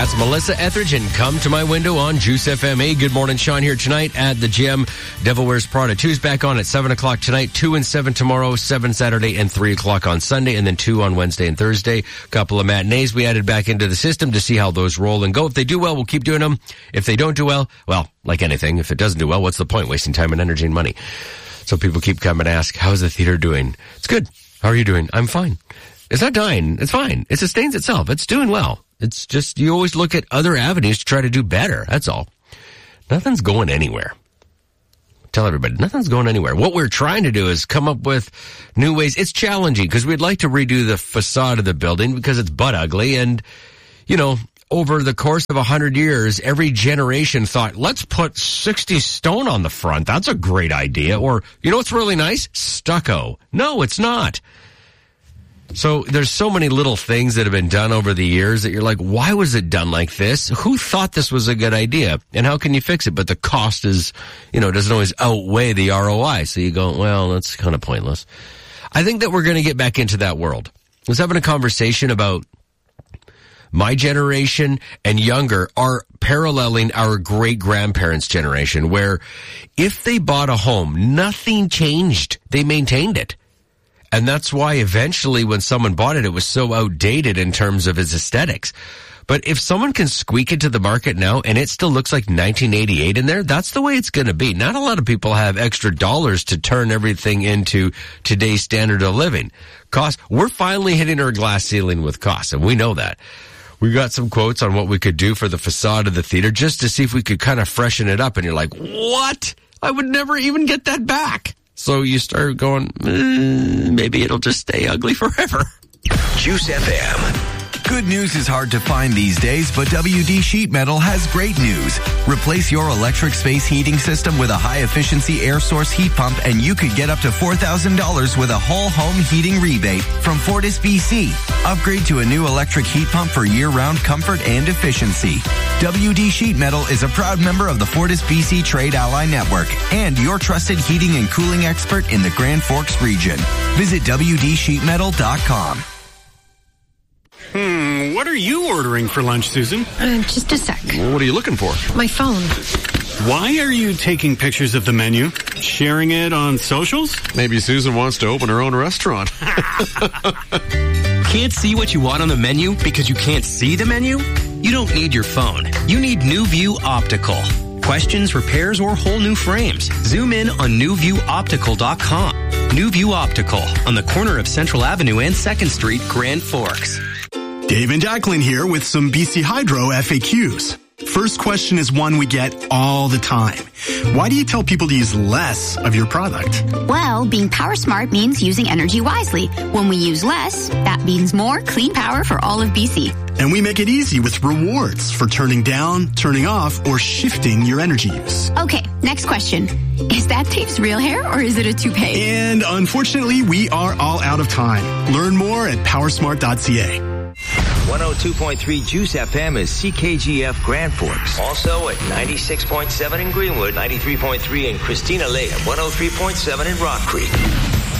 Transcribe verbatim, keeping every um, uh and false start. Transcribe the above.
That's Melissa Etheridge and Come to My Window on Juice F M. Hey, good morning. Sean here tonight at the gym. Devil Wears Prada two's back on at seven o'clock tonight, two and seven tomorrow, seven Saturday, and three o'clock on Sunday, and then two on Wednesday and Thursday. Couple of matinees we added back into the system to see how those roll and go. If they do well, we'll keep doing them. If they don't do well, well, like anything, if it doesn't do well, what's the point? Wasting time and energy and money. So people keep coming and ask, how's the theater doing? It's good. How are you doing? I'm fine. It's not dying. It's fine. It sustains itself. It's doing well. It's just, you always look at other avenues to try to do better. That's all. Nothing's going anywhere. Tell everybody, nothing's going anywhere. What we're trying to do is come up with new ways. It's challenging because we'd like to redo the facade of the building because it's butt ugly. And, you know, over the course of a hundred years, every generation thought, let's put sixty stone on the front. That's a great idea. Or, you know what's really nice? Stucco. No, it's not. So there's so many little things that have been done over the years that you're like, why was it done like this? Who thought this was a good idea? And how can you fix it? But the cost is, you know, doesn't always outweigh the R O I. So you go, well, that's kind of pointless. I think that we're going to get back into that world. I was having a conversation about my generation and younger are paralleling our great-grandparents' generation, where if they bought a home, nothing changed. They maintained it. And that's why eventually when someone bought it, it was so outdated in terms of its aesthetics. But if someone can squeak it to the market now and it still looks like nineteen eighty-eight in there, that's the way it's going to be. Not a lot of people have extra dollars to turn everything into today's standard of living. Cost, we're finally hitting our glass ceiling with costs, and we know that. We got some quotes on what we could do for the facade of the theater just to see if we could kind of freshen it up. And you're like, what? I would never even get that back. So you start going, mm, maybe it'll just stay ugly forever. Juice F M. Good news is hard to find these days, but W D Sheet Metal has great news. Replace your electric space heating system with a high-efficiency air source heat pump, and you could get up to four thousand dollars with a whole home heating rebate from Fortis B C. Upgrade to a new electric heat pump for year-round comfort and efficiency. W D Sheet Metal is a proud member of the Fortis B C Trade Ally Network and your trusted heating and cooling expert in the Grand Forks region. Visit W D sheet metal dot com. Hmm, what are you ordering for lunch, Susan? Uh, just a sec. What are you looking for? My phone. Why are you taking pictures of the menu? Sharing it on socials? Maybe Susan wants to open her own restaurant. Can't see what you want on the menu because you can't see the menu? You don't need your phone. You need New View Optical. Questions, repairs, or whole new frames? Zoom in on new view optical dot com. New View Optical on the corner of Central Avenue and second Street, Grand Forks. Dave and Jacqueline here with some B C Hydro F A Qs. First question is one we get all the time. Why do you tell people to use less of your product? Well, being power smart means using energy wisely. When we use less, that means more clean power for all of B C. And we make it easy with rewards for turning down, turning off, or shifting your energy use. Okay, next question. Is that Dave's real hair or is it a toupee? And unfortunately, we are all out of time. Learn more at power smart dot c a. one oh two point three Juice F M is C K G F Grand Forks. Also at ninety-six point seven in Greenwood, ninety-three point three in Christina Lake, and one oh three point seven in Rock Creek.